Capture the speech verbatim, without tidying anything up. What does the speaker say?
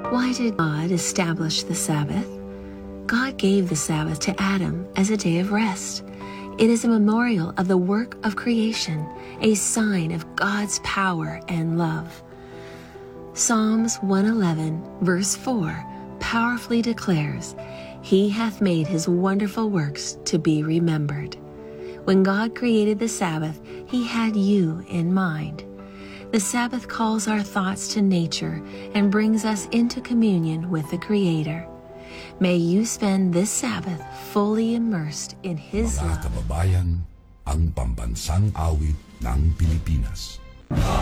Why did God establish the Sabbath? God gave the Sabbath to Adam as a day of rest. It is a memorial of the work of creation, a sign of God's power and love. Psalms one eleven, verse four, powerfully declares, "He hath made his wonderful works to be remembered." When God created the Sabbath, he had you in mind. The Sabbath calls our thoughts to nature and brings us into communion with the Creator. May you spend this Sabbath fully immersed in His Mga love. kababayan, ang pambansang awit ng Pilipinas.